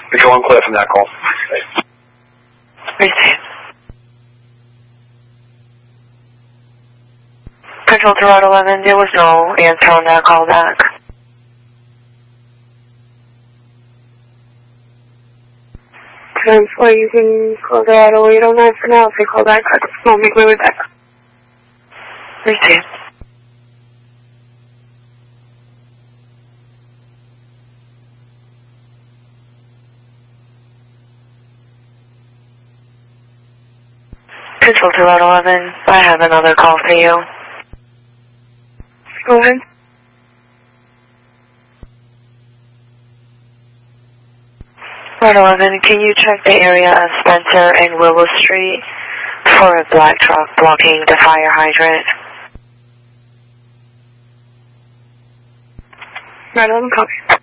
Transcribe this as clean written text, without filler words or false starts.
Go on clear from that call. Receive. Control to Route 11, there was no answer on that call back. Transfer, you can call the auto 809 for now. If they call back, I'll make my way back. Receive. Control to Route 11, I have another call for you. Go ahead. Route 11, can you check the area of Spencer and Willow Street for a black truck blocking the fire hydrant? Route 11, copy.